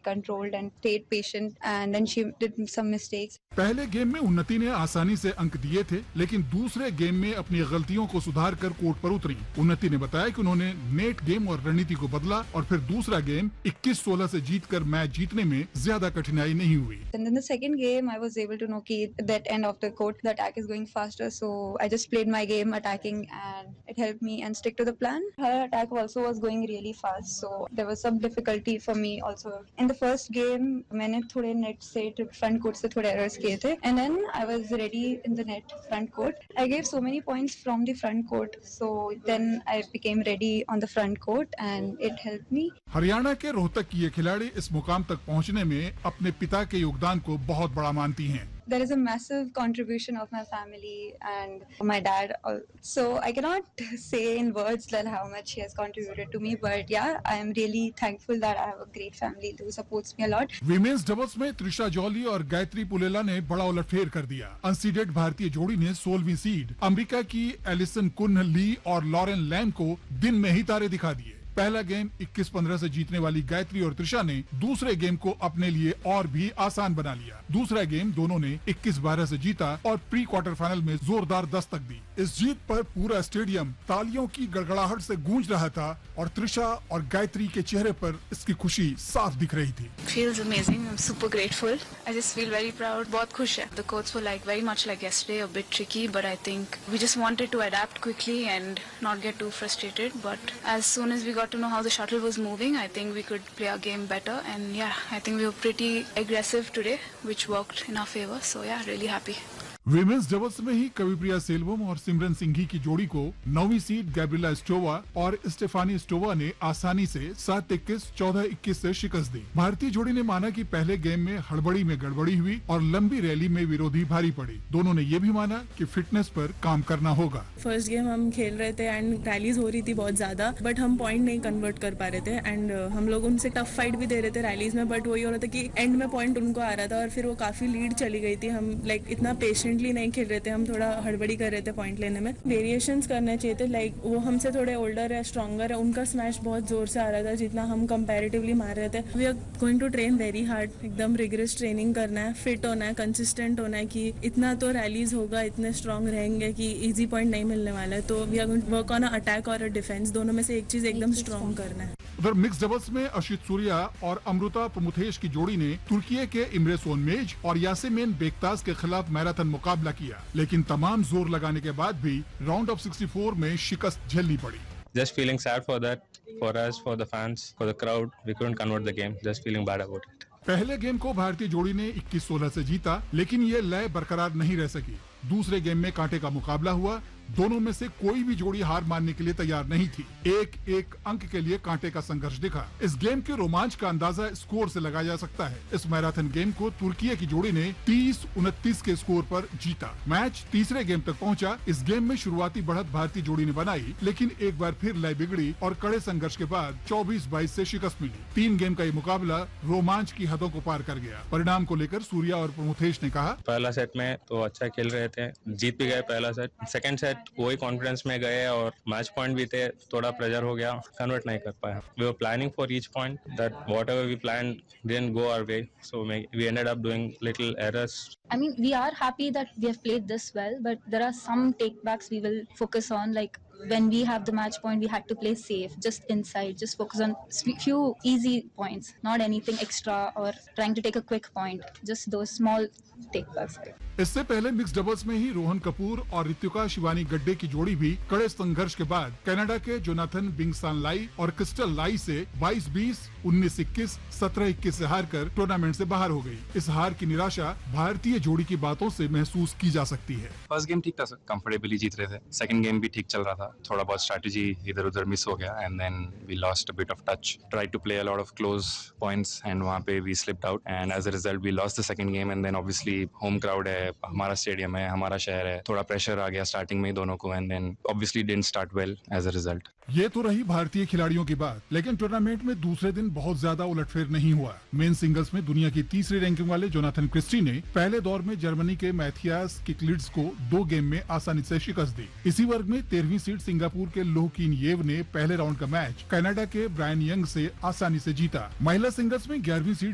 controlled and stayed patient, and then she did some mistakes. पहले game में उन्नति ने आसानी से अंक दिए थे, लेकिन दूसरे गेम में अपनी गलतियों को सुधार कर कोर्ट पर उतरी। उन्नति ने बताया कि उन्होंने नेट गेम और रणनीति को बदला और फिर दूसरा गेम 21-16 से जीतकर मैच जीतने में ज्यादा कठिनाई नहीं हुई। And then the second game, I was able to know that that end of the court, the attack is going faster. So I just played my game attacking, and it helped me and stick to the plan. Her attack also was going really fast, so there was some difficulty for me also. In the first game, मैंने थोड़े net से front court से थोड़े errors किए थे, and then I was ready in the net front court. I gave so many points from the front court, so then I became ready on the front court, and it helped me. Haryana के रोहतक की ये खिलाड़ी इस मुकाम तक पहुंचने में अपने पिता के योगदान को बहुत बड़ा मानती हैं। There is a massive contribution of my family and my dad. So I cannot say in words that how much he has contributed to me, but yeah, I am really thankful that I have a great family who supports me a lot. Women's doubles में Trisha jolly और गायत्री पुलेला ने बड़ा उलटफेर कर दिया। Unseeded भारतीय जोड़ी ने 16वीं सीड अमेरिका की एलिसन कुन्ह ली और लॉरेन लैम को दिन में ही तारे दिखा दिए। पहला गेम 21-15 से जीतने वाली गायत्री और त्रिशा ने दूसरे गेम को अपने लिए और भी आसान बना लिया। दूसरा गेम दोनों ने 21-12 से जीता और प्री क्वार्टर फाइनल में जोरदार दस्तक दी। इस जीत पर पूरा स्टेडियम तालियों की गड़गड़ाहट से गूंज रहा था और त्रिशा और गायत्री के चेहरे पर इसकी खुशी साफ दिख रही थी। Feels amazing. I'm super grateful. I just feel very proud. बहुत खुश है। The courts were like very much like yesterday, a bit tricky, but I think we just wanted to adapt quickly and not get too frustrated. But as soon as we got to know how the shuttle was moving, I think we could play our game better. And yeah, I think we were pretty aggressive today, which worked in our favor. So yeah, really happy. Women's doubles में ही कविप्रिया सेल्वम और सिमरन सिंघी की जोड़ी को 9वीं seed Gabriela स्टोवा और Stefani स्टोवा ने आसानी से 7-21, 14-21 से शिकस्त दी। भारतीय जोड़ी ने माना कि पहले गेम में हड़बड़ी में गड़बड़ी हुई और लंबी रैली में विरोधी भारी पड़ी। दोनों ने ये भी माना कि फिटनेस पर काम करना होगा। फर्स्ट गेम हम खेल रहे थे एंड रैलीज हो रही थी बहुत ज्यादा, बट हम पॉइंट नहीं कन्वर्ट कर पा रहे थे एंड हम लोग उनसे टफ फाइट भी दे रहे थे रैलीज में, बट वही हो रहा था कि एंड में पॉइंट उनको आ रहा था और फिर वो काफी लीड चली गई थी। हम इतना पेशेंटली नहीं खेल रहे थे, हम थोड़ा हड़बड़ी कर रहे थे पॉइंट लेने में। वेरिएशंस करने चाहिए थे, वो हमसे थोड़े ओल्डर है, स्ट्रॉन्गर है, उनका स्मैश बहुत जोर से आ रहा था जितना हम कंपैरेटिवली मार रहे थे। We are going to train very hard, एकदम रिगरस ट्रेनिंग करना है, फिट होना है, कंसिस्टेंट होना है कि इतना तो रैलीज होगा, इतने स्ट्रॉन्ग रहेंगे कि इजी पॉइंट नहीं मिलने वाला है। तो we are going to work on attack और डिफेंस, दोनों में से एक चीज एकदम स्ट्रॉन्ग करना है। उधर मिक्स डबल्स में अशित सूर्या और अमृता प्रमुथेश की जोड़ी ने तुर्की के इमरे सोनमेज और यासेमिन बेकतास के खिलाफ मैराथन मुकाबला किया, लेकिन तमाम जोर लगाने के बाद भी राउंड ऑफ 64 में शिकस्त झेलनी पड़ी। Just feeling sad for that, for us, for the fans, for the crowd. We couldn't convert the game. Just feeling bad about it. पहले गेम को भारतीय जोड़ी ने 21-16 से जीता, लेकिन ये लय बरकरार नहीं रह सकी। दूसरे गेम में कांटे का मुकाबला हुआ। दोनों में से कोई भी जोड़ी हार मानने के लिए तैयार नहीं थी। एक अंक के लिए कांटे का संघर्ष दिखा। इस गेम के रोमांच का अंदाजा स्कोर से लगाया जा सकता है। इस मैराथन गेम को तुर्की की जोड़ी ने 30-29 के स्कोर पर जीता। मैच तीसरे गेम तक पहुंचा। इस गेम में शुरुआती बढ़त भारतीय जोड़ी ने बनाई, लेकिन एक बार फिर लय बिगड़ी और कड़े संघर्ष के बाद 24-22 से शिकस्त मिली। 3 गेम का ये मुकाबला रोमांच की हदों को पार कर गया। परिणाम को लेकर सूर्या और प्रमुथेश ने कहा, पहला सेट में तो अच्छा खेल रहे थे, जीत भी गए पहला सेट। सेकंड सेट वही कॉन्फिडेंस में गए और मैच पॉइंट भी थे, थोड़ा प्रेशर हो गया, कन्वर्ट नहीं कर पाया। We were planning for each point that whatever we planned didn't go our way, so we ended up doing little errors. I mean, we are happy that we have played this well, but there are some takebacks we will focus on. Like when we have the match point, we had to play safe, just inside, just focus on few easy points, not anything extra or trying to take a quick point, just those small takebacks. इससे पहले mix doubles में ही रोहन कपूर और ऋतिका शिवानी गड्डे की जोड़ी भी कड़े संघर्ष के बाद कनाडा के जोनाथन बिंगसान लाई और क्रिस्टल लाई से 22-20, 19-21, 17-21 से हारकर टूर्नामेंट से बाहर हो गई। इस हार की निराशा भारतीय जोड़ी की बातों से महसूस की जा सकती है। फर्स्ट गेम ठीक था, कंफर्टेबली जीत रहे थे। सेकंड गेम भी ठीक चल रहा था, थोड़ा बहुत स्ट्रेटजी इधर उधर मिस हो गया and then we lost a bit of touch, try to play a lot of close points and वहाँ पे we slipped out and as a result we lost the second game and then obviously home crowd है, हमारा stadium है, हमारा शहर है, थोड़ा pressure आ गया स्टार्टिंग में ही दोनों को and then obviously didn't start well as a result. ये तो रही भारतीय खिलाड़ियों की बात, लेकिन टूर्नामेंट में दूसरे दिन बहुत ज्यादा उलटफेर नहीं हुआ। मेन सिंगल्स में दुनिया की तीसरी रैंकिंग वाले जोनाथन क्रिस्टी ने पहले दौर में जर्मनी के मैथियास किकलिट्स को 2 गेम में आसानी से शिकस्त दी। इसी वर्ग में 13वीं सीड सिंगापुर के लोह किन येव ने पहले राउंड का मैच कनाडा के ब्रायन यंग से आसानी से जीता। महिला सिंगल्स में 11वीं सीड